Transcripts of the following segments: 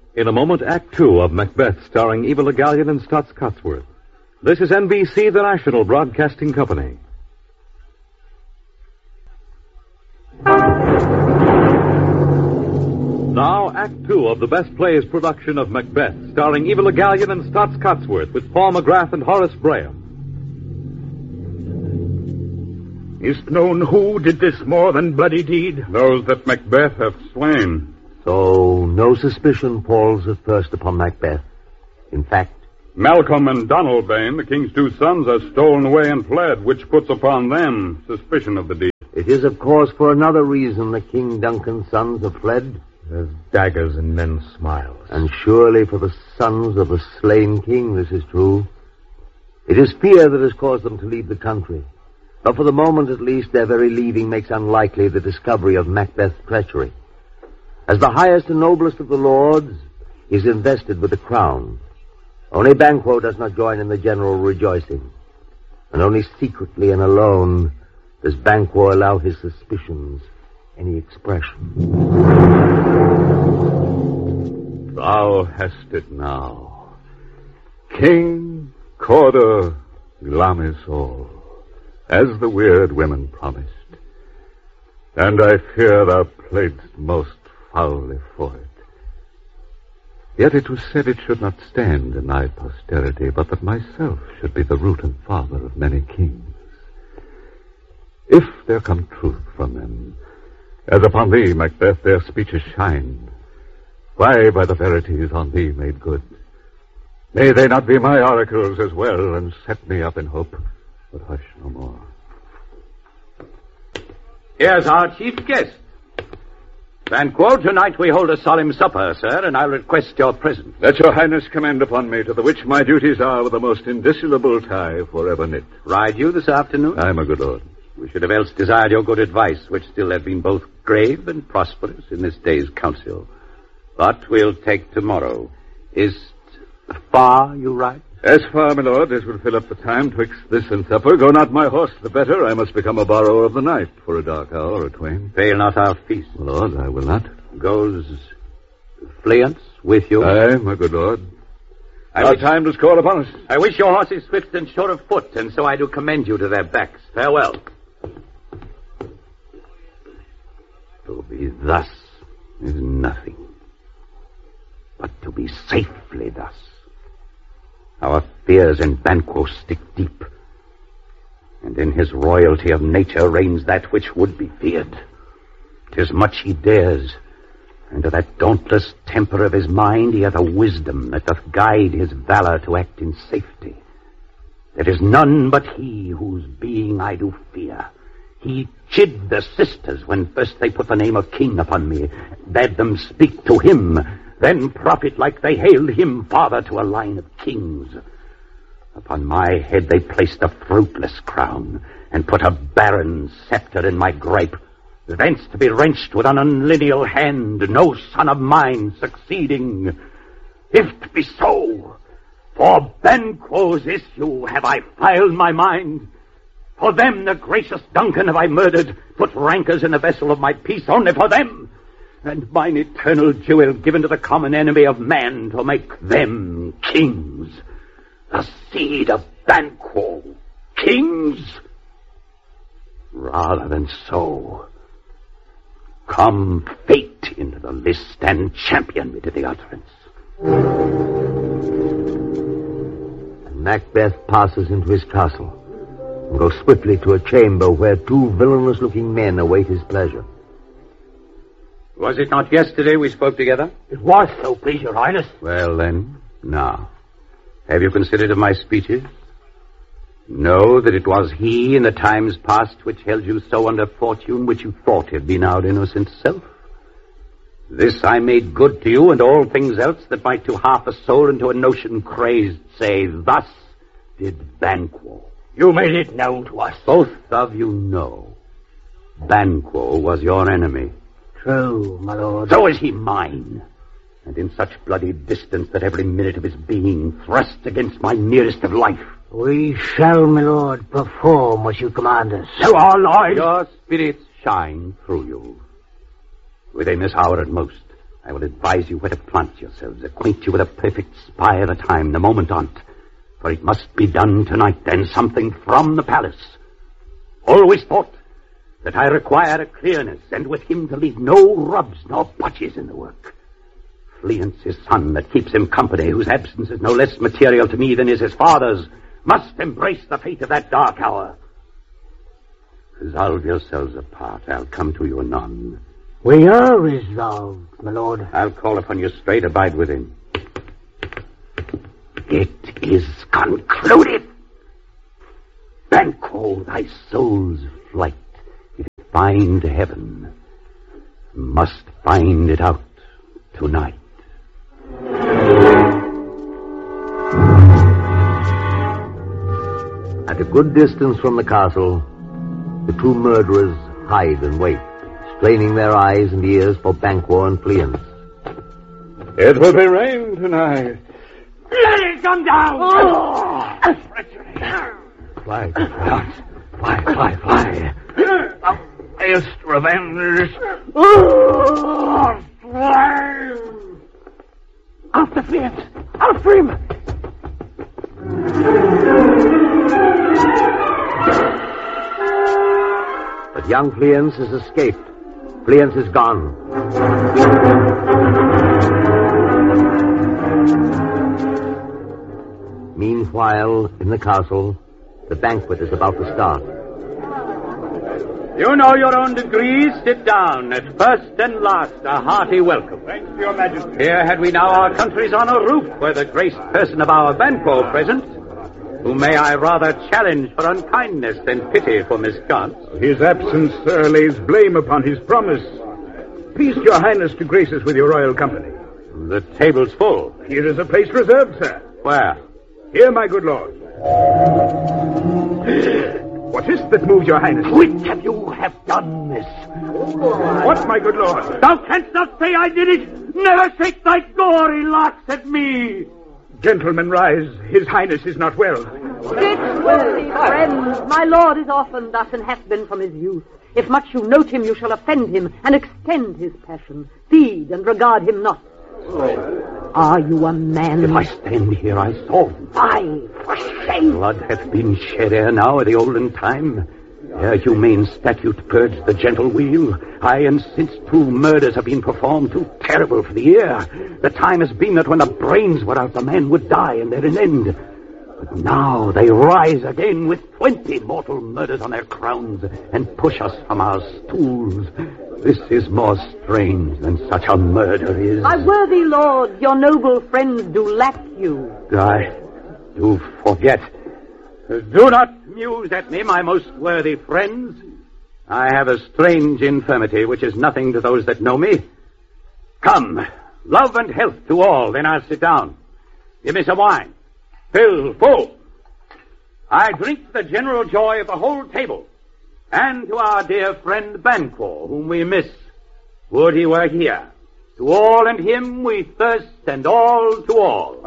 In a moment, Act Two of Macbeth, starring Eva Le Gallion and Stutz Cotsworth. This is NBC, the national broadcasting company. Now, Act Two of the Best Plays production of Macbeth, starring Eva Le Gallion and Stutz Cotsworth, with Paul McGrath and Horace Graham. Is't known who did this more than bloody deed? Those that Macbeth hath slain. So, no suspicion falls at first upon Macbeth. In fact, Malcolm and Donalbain, the king's two sons, are stolen away and fled, which puts upon them suspicion of the deed. it is, of course, for another reason that King Duncan's sons have fled. There's daggers in men's smiles. And surely for the sons of the slain king this is true. It is fear that has caused them to leave the country. But for the moment, at least, their very leaving makes unlikely the discovery of Macbeth's treachery. As the highest and noblest of the lords, he is invested with the crown. Only Banquo does not join in the general rejoicing. And only secretly and alone does Banquo allow his suspicions any expression. Thou hast it now. King Cawdor Glamisol, as the weird women promised. And I fear thou playedst most foully for it. Yet it was said it should not stand in thy posterity, but that myself should be the root and father of many kings. If there come truth from them, as upon thee, Macbeth, their speeches shine, why by the verities on thee made good? May they not be my oracles as well, and set me up in hope? But hush no more. Here's our chief guest. Banquo, tonight we hold a solemn supper, sir, and I request your presence. Let your highness commend upon me, to the which my duties are with the most indissoluble tie forever knit. Ride you this afternoon? Aye, my good lord. We should have else desired your good advice, which still have been both grave and prosperous in this day's council. But we'll take tomorrow. Is far you ride? As far, my lord, as will fill up the time twixt this and supper. Go not my horse the better. I must become a borrower of the night for a dark hour or twain. Fail not our feast. Lord, I will not. Goes Fleance with you? Aye, my good lord. Our time does call upon us. I wish your horses swift and sure of foot, and so I do commend you to their backs. Farewell. To be thus is nothing, but to be safely thus. Our fears in Banquo stick deep, and in his royalty of nature reigns that which would be feared. 'Tis much he dares, and to that dauntless temper of his mind he hath a wisdom that doth guide his valor to act in safety. There is none but he whose being I do fear. He chid the sisters when first they put the name of king upon me, bade them speak to him, then prophet like they hailed him father to a line of kings. Upon my head they placed a fruitless crown, and put a barren scepter in my gripe, thence to be wrenched with an unlineal hand, no son of mine succeeding. If 't be so, for Banquo's issue have I filed my mind. For them the gracious Duncan have I murdered, put rankers in the vessel of my peace only for them, and mine eternal jewel given to the common enemy of man to make them kings. The seed of Banquo, kings? Rather than so, come fate into the list and champion me to the utterance. And Macbeth passes into his castle and goes swiftly to a chamber where two villainous-looking men await his pleasure. Was it not yesterday we spoke together? It was, so please your highness. Well, then, now, have you considered of my speeches? Know that it was he in the times past which held you so under fortune which you thought had been our innocent self. This I made good to you, and all things else that might to half a soul and to a notion crazed say, thus did Banquo. You made it known to us. Both of you know Banquo was your enemy. True, my lord. So is he mine, and in such bloody distance that every minute of his being thrusts against my nearest of life. We shall, my lord, perform what you command us. So our lives. Your spirits shine through you. Within this hour at most, I will advise you where to plant yourselves, acquaint you with a perfect spy at a time, the moment on't. For it must be done tonight, and something from the palace. Always thought that I require a clearness, and with him to leave no rubs nor botches in the work. Fleance, his son, that keeps him company, whose absence is no less material to me than is his father's, must embrace the fate of that dark hour. Resolve yourselves apart. I'll come to you anon. We are resolved, my lord. I'll call upon you straight. Abide with him. It is concluded. Banquo, thy soul's flight, if it find heaven, must find it out tonight. At a good distance from the castle, the two murderers hide and wait, straining their eyes and ears for Banquo and Fleance. It will be rain tonight. Let it come down! Oh! Fly, fly. Thou mayest revenge. Oh! Fly! After Fleance! After him! But young Fleance has escaped. Fleance is gone. Meanwhile, in the castle, the banquet is about to start. You know your own degrees. Sit down. At first and last, a hearty welcome. Thanks, Your Majesty. Here had we now our country's honor roof, where the graced person of our Banquo present, whom may I rather challenge for unkindness than pity for mischance. His absence, sir, lays blame upon his promise. Please, Your Highness, to grace us with your royal company. The table's full. Here is a place reserved, sir. Where? Here, my good lord. What is that moves Your Highness? Which of you have done this? What, my good lord? Thou canst not say I did it! Never shake thy gory locks at me! Gentlemen, rise. His Highness is not well. Sit, worthy friends. My lord is often thus and hath been from his youth. If much you note him, you shall offend him and extend his passion. Feed and regard him not. Are you a man? If I stand here, I solve. Aye, for shame. Blood hath been shed ere now, at the olden time. Ere humane statute purged the gentle wheel. Aye, and since 2 murders have been performed, too terrible for the ear. The time has been that when the brains were out, the man would die, and there an end. But now they rise again with 20 mortal murders on their crowns, and push us from our stools. This is more strange than such a murder is. My worthy lord, your noble friends do lack you. I do forget. Do not muse at me, my most worthy friends. I have a strange infirmity, which is nothing to those that know me. Come, love and health to all, then I'll sit down. Give me some wine. Fill full. I drink the general joy of the whole table, and to our dear friend Banquo, whom we miss. Would he were here. To all and him we thirst, and all to all.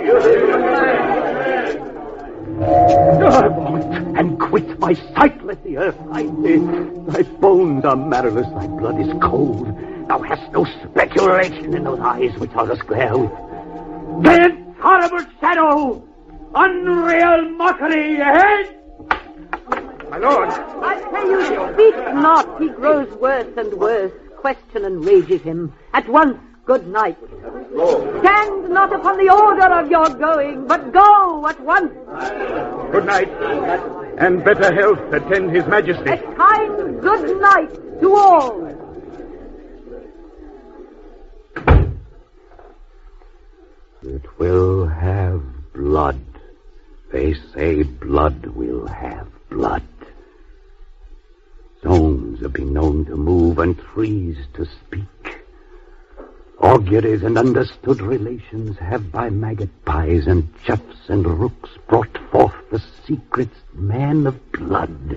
And quit my sight, let the earth hide thee. Thy bones are marrowless, thy blood is cold. Thou hast no speculation in those eyes which thou dost glare with. That horrible shadow! Unreal mockery ahead! My lord. I say you speak not. He grows worse and worse. Question enrages him. At once, good night. Stand not upon the order of your going, but go at once. Good night. And better health attend His Majesty. A kind good night to all. It will have blood. They say blood will have blood. Stones have been known to move and trees to speak. Auguries and understood relations have by magpies and choughs and rooks brought forth the secrets, man of blood.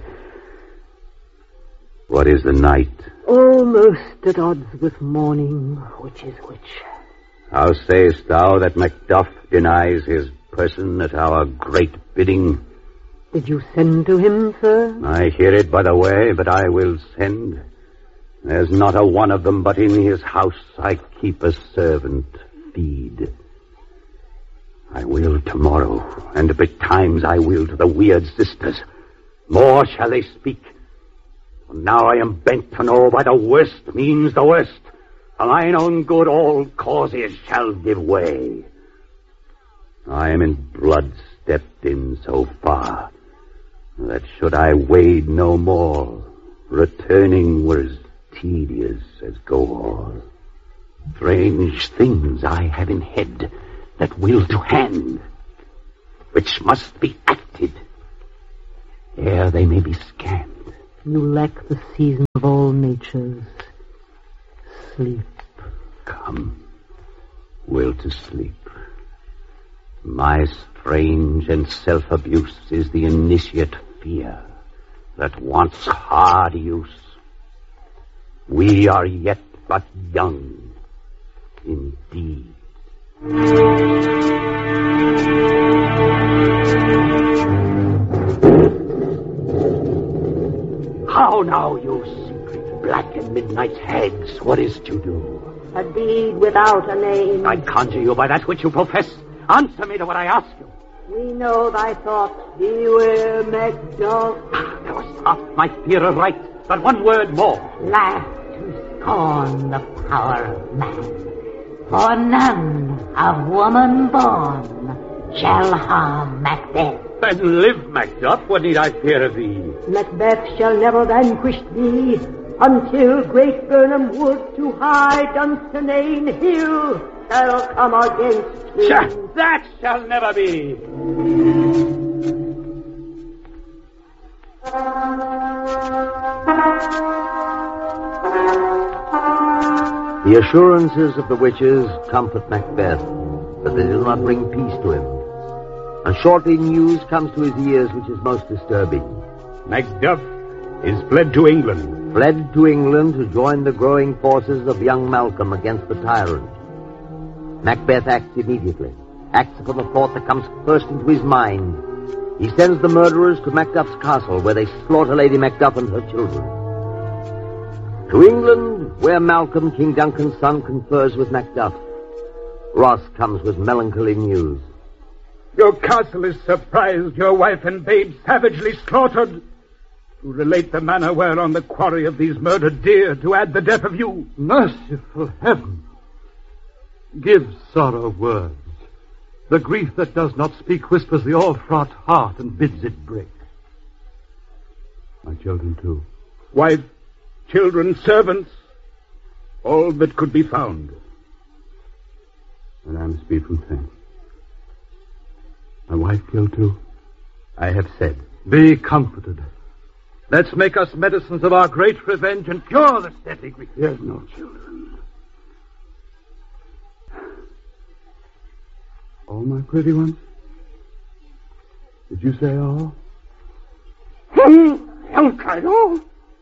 What is the night? Almost at odds with morning, which is which. How sayest thou that Macduff denies his person at our great bidding? Did you send to him, sir? I hear it by the way, but I will send. There's not a one of them but in his house I keep a servant feed. I will tomorrow, and betimes I will to the weird sisters. More shall they speak. For now I am bent to know by the worst means the worst. For mine own good all causes shall give way. I am in blood stepped in so far, that should I wade no more, returning were as tedious as go all. Strange things I have in head that will to hand, which must be acted ere they may be scanned. You lack the season of all natures. Sleep. Come, will to sleep. My strange and self-abuse is the initiate fear that wants hard use. We are yet but young, indeed. How now, you secret black and midnight hags, what is to do? A deed without a name. I conjure you by that which you profess. Answer me to what I ask you. We know thy thoughts. Beware, Macduff. Thou hast half my fear of right, but one word more. Laugh to scorn the power of man, for none of woman born shall harm Macbeth. Then live, Macduff. What need I fear of thee? Macbeth shall never vanquish thee until great Birnam Wood to high Dunsinane Hill shall come against him. That shall never be. The assurances of the witches comfort Macbeth, but they do not bring peace to him. And shortly news comes to his ears which is most disturbing. Macduff is fled to England. Fled to England to join the growing forces of young Malcolm against the tyrant. Macbeth acts immediately, acts upon the thought that comes first into his mind. He sends the murderers to Macduff's castle, where they slaughter Lady Macduff and her children. To England, where Malcolm, King Duncan's son, confers with Macduff. Ross comes with melancholy news. Your castle is surprised, your wife and babe savagely slaughtered. To relate the manner whereon the quarry of these murdered deer, to add the death of you. Merciful heaven! Give sorrow words. The grief that does not speak whispers the all-fraught heart and bids it break. My children, too. Wife, children, servants, all that could be found. And I am speed from thanks. My wife killed, too? I have said. Be comforted. Let's make us medicines of our great revenge and cure this deadly grief. There's no children. All my pretty ones? Did you say all? Elkayo!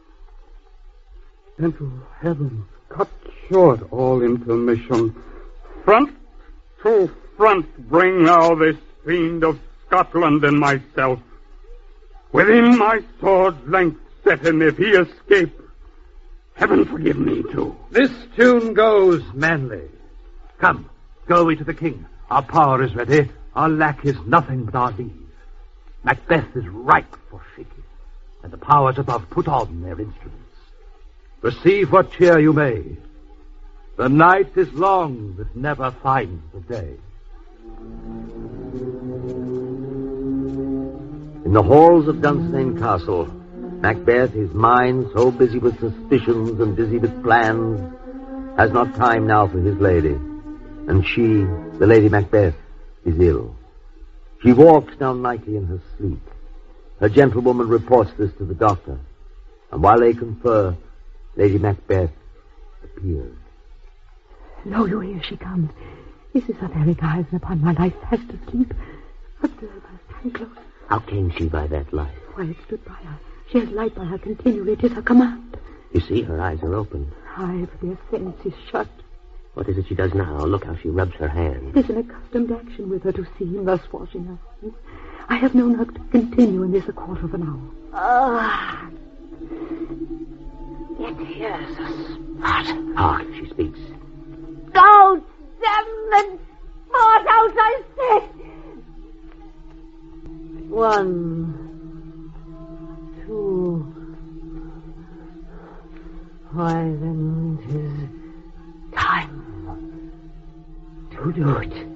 Gentle heaven, cut short all intermission. Front to front bring now this fiend of Scotland and myself. Within my sword's length set him if he escape. Heaven forgive me, too. This tune goes, Manly. Come, go we to the king. Our power is ready. Our lack is nothing but our leave. Macbeth is ripe for shaking, and the powers above put on their instruments. Receive what cheer you may. The night is long that never finds the day. In the halls of Dunsinane Castle, Macbeth, his mind so busy with suspicions and busy with plans, has not time now for his lady. And she, the Lady Macbeth, is ill. She walks now nightly in her sleep. Her gentlewoman reports this to the doctor. And while they confer, Lady Macbeth appears. Lo, you hear she comes. This is her very guise, and upon my life fast asleep. Observe her, stand close. How came she by that light? Why, it stood by her. She has light by her continually. It is her command. You see, her eyes are open. Aye, but their sense is shut. What is it she does now? Look how she rubs her hands. It is an accustomed action with her to see him thus washing her hands. I have known her to continue in this a quarter of an hour. It hears us. What? Hark, she speaks. Go, damn the sport out, I say! 1, 2. Why, then it is time to do it.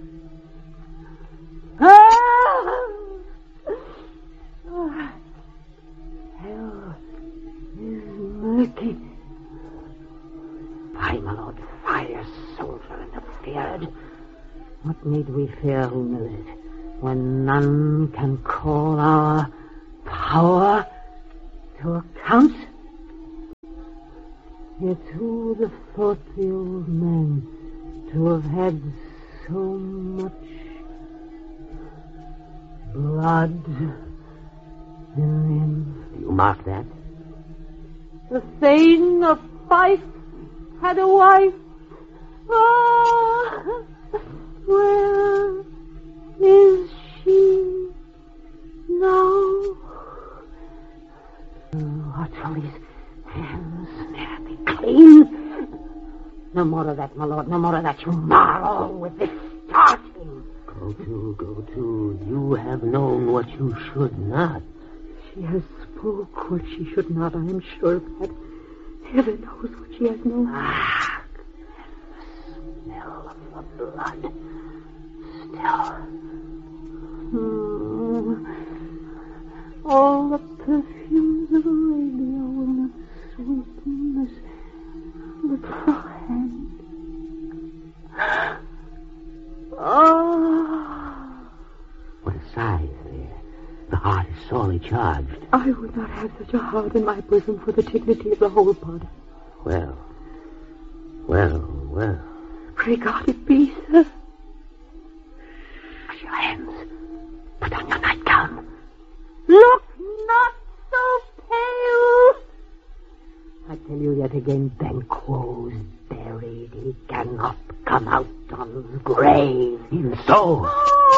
Hell is murky. Fie, my lord, fire, soldier interfered. What need we fear, who knows it, when none can call our power to account? Yet who would have thought the old man to have had so much blood in him? You mark that? The Thane of Fife had a wife. Ah, where is she now? What shall these hands there be clean? No more of that, my lord, no more of that. You marvel with this starting. Go to. You have known what you should not. She has spoke what she should not, I am sure of that. Heaven knows what she has known. Ah, the smell of the blood. Still. All the perfumes of Arabia will not sweeten this little hand. What a size there. The heart is sorely charged. I would not have such a heart in my bosom for the dignity of the whole body. Well. Pray God it be, sir. Put your hands. Put on your nightgown. Look not so pale. I tell you yet again, Banquo's buried. He cannot come out on his grave. Even so.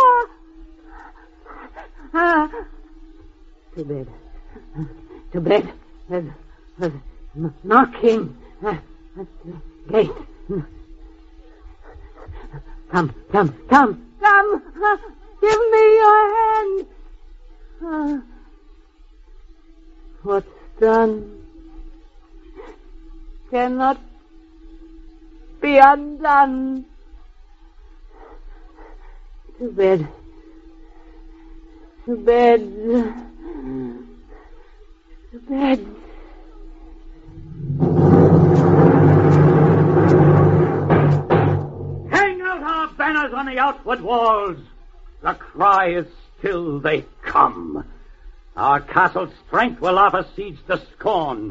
To bed. To bed. There's knocking at the gate. Come. Give me your hand. What's done cannot be undone. To bed. Hang out our banners on the outward walls. The cry is still, they come. Our castle's strength will offer siege to scorn.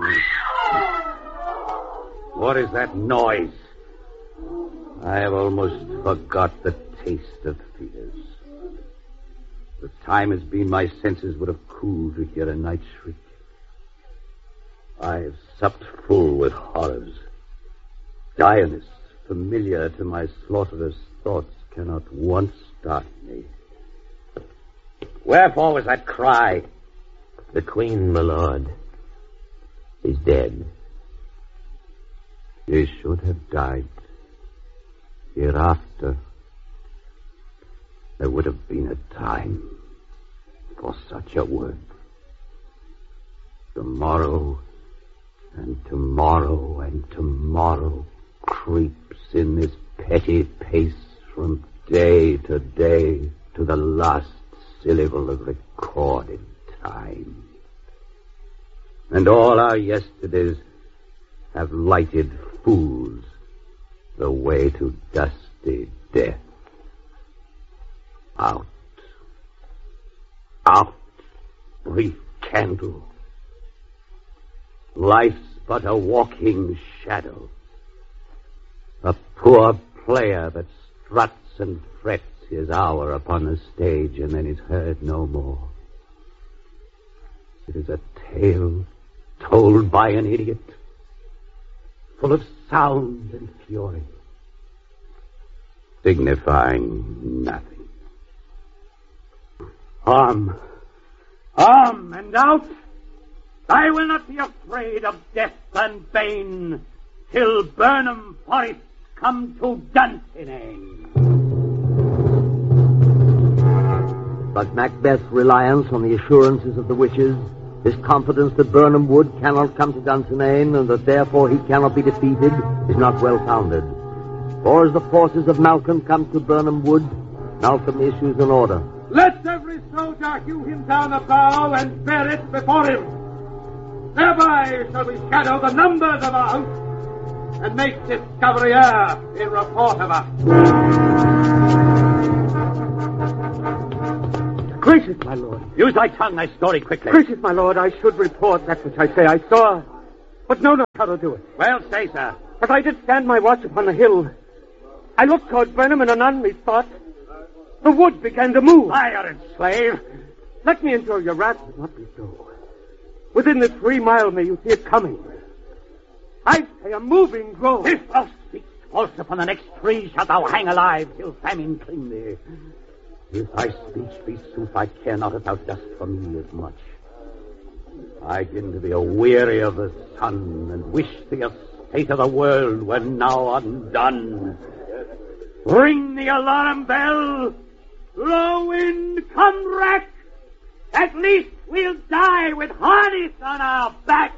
What is that noise? I have almost forgot the taste of fears. The time has been my senses would have cooled to hear a night shriek. I have supped full with horrors. Direness, familiar to my slaughterous thoughts, cannot once start me. Wherefore was that cry? The queen, my lord, is dead. She should have died. Hereafter, there would have been a time for such a word. Tomorrow and tomorrow and tomorrow creeps in this petty pace from day to day to the last syllable of recorded time. And all our yesterdays have lighted fools the way to dusty death. Out, brief candle. Life's but a walking shadow. A poor player that struts and frets his hour upon the stage and then is heard no more. It is a tale told by an idiot, full of sound and fury, signifying nothing. Arm and out! I will not be afraid of death and bane till Burnham Forest come to Dunsinane. But Macbeth's reliance on the assurances of the witches, his confidence that Burnham Wood cannot come to Dunsinane and that therefore he cannot be defeated, is not well founded. For as the forces of Malcolm come to Burnham Wood, Malcolm issues an order. Let every soldier hew him down a bough and bear it before him. Thereby shall we shadow the numbers of our host and make discovery err in report of us. Gracious, my lord. Use thy tongue, thy story quickly. Gracious, my lord, I should report that which I say I saw, but know not how to do it. Well, say, sir. As I did stand my watch upon the hill, I looked toward Burnham, and anon methought the wood began to move. Iron slave. Let me endure your wrath, but not be so. Within the 3 mile may you see it coming. I say a moving grove. If thou speakst false upon the next tree, shalt thou hang alive till famine cling thee. If thy speech be sooth, I care not if thou dost for me as much. I begin to be a-weary of the sun, and wish the estate of the world were now undone. Ring the alarm bell. Low wind, come wreck. At least we'll die with harness on our back.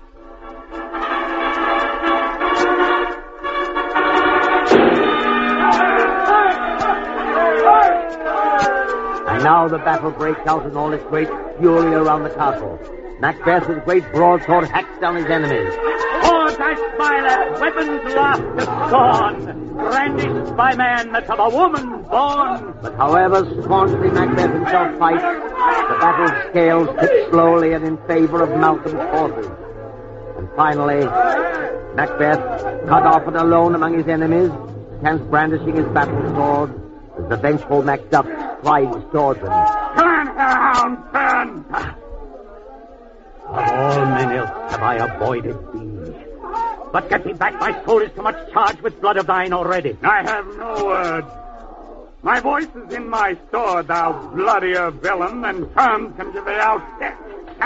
And now the battle breaks out in all its great fury around the castle. Macbeth with great broadsword hacks down his enemies. Swords I smile at, weapons laugh to scorn, brandished by man that's of a woman born. But however staunchly Macbeth himself fights, the battle scales tip slowly and in favor of Malcolm's forces. And finally, Macbeth, cut off and alone among his enemies, stands brandishing his battle sword as the vengeful Macduff strides towards him. Turn, hound, turn! Of all men else have I avoided thee. But get thee back, my soul is too much charged with blood of thine already. I have no word. My voice is in my sword, thou bloodier villain, and terms can give thee out death.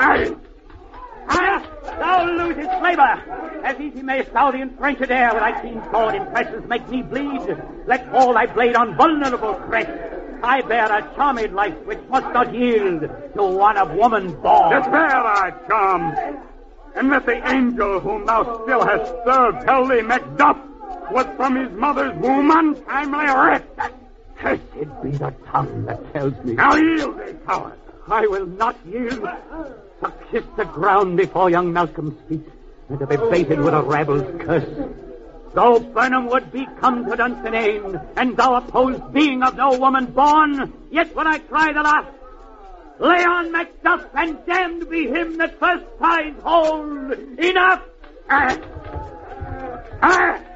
Thou losest flavor. As easy mayst thou the enfrenched air with thy keen sword impressions make me bleed. Let fall thy blade on vulnerable crest. I bear a charmed life which must not yield to one of woman born. Despair thy charms, and let the angel whom thou still hast served tell thee Macduff was from his mother's womb untimely wrecked. Cursed be the tongue that tells me. Now yield thee, coward. I will not yield. To kiss the ground before young Malcolm's feet, and to be baited with a rabble's curse. Though Burnham would be come to Dunsinane, and thou opposed being of no woman born, yet when I cry the last, lay on Macduff, and damned be him that first ties hold. Enough!